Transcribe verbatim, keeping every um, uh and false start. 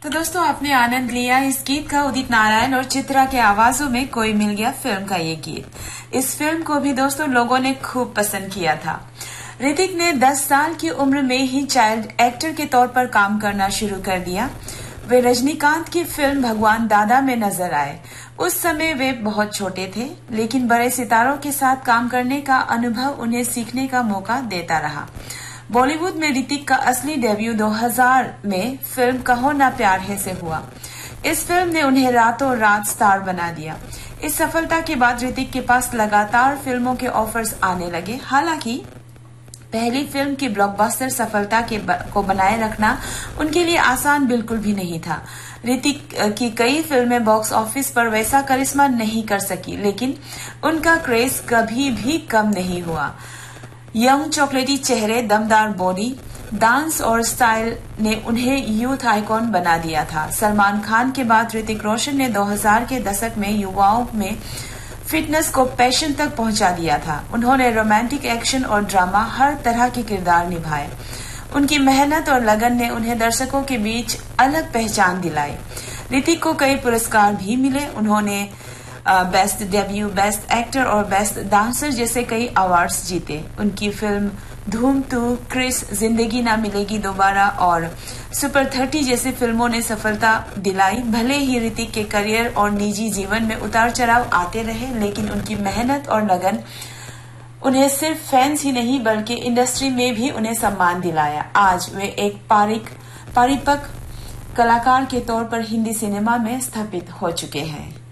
तो दोस्तों आपने आनंद लिया इस गीत का उदित नारायण और चित्रा के आवाजों में कोई मिल गया फिल्म का ये गीत। इस फिल्म को भी दोस्तों लोगों ने खूब पसंद किया था। ऋतिक ने दस साल की उम्र में ही चाइल्ड एक्टर के तौर पर काम करना शुरू कर दिया। वे रजनीकांत की फिल्म भगवान दादा में नजर आए। उस समय वे बहुत छोटे थे, लेकिन बड़े सितारों के साथ काम करने का अनुभव उन्हें सीखने का मौका देता रहा। बॉलीवुड में ऋतिक का असली डेब्यू दो हज़ार में फिल्म कहो ना प्यार है से हुआ। इस फिल्म ने उन्हें रातों रात स्टार बना दिया। इस सफलता के बाद ऋतिक के पास लगातार फिल्मों के ऑफर्स आने लगे। हालांकि पहली फिल्म की ब्लॉकबस्टर सफलता के ब, को बनाए रखना उनके लिए आसान बिल्कुल भी नहीं था। ऋतिक की कई फिल्में बॉक्स ऑफिस पर वैसा करिश्मा नहीं कर सकी, लेकिन उनका क्रेज कभी भी कम नहीं हुआ। यंग चॉकलेटी चेहरे, दमदार बॉडी, डांस और स्टाइल ने उन्हें यूथ आइकॉन बना दिया था। सलमान खान के बाद ऋतिक रोशन ने दो हज़ार के दशक में युवाओं में फिटनेस को पैशन तक पहुंचा दिया था। उन्होंने रोमांटिक, एक्शन और ड्रामा हर तरह के किरदार निभाए। उनकी मेहनत और लगन ने उन्हें दर्शकों के बीच अलग पहचान दिलाई। ऋतिक को कई पुरस्कार भी मिले। उन्होंने बेस्ट डेब्यू, बेस्ट एक्टर और बेस्ट डांसर जैसे कई अवार्ड्स जीते। उनकी फिल्म धूम टू, क्रिस, जिंदगी ना मिलेगी दोबारा और सुपर थर्टी जैसी फिल्मों ने सफलता दिलाई। भले ही ऋतिक के करियर और निजी जीवन में उतार चढ़ाव आते रहे, लेकिन उनकी मेहनत और लगन उन्हें सिर्फ फैंस ही नहीं बल्कि इंडस्ट्री में भी उन्हें सम्मान दिलाया। आज वे एक पारिक परिपक्व कलाकार के तौर पर हिंदी सिनेमा में स्थापित हो चुके हैं।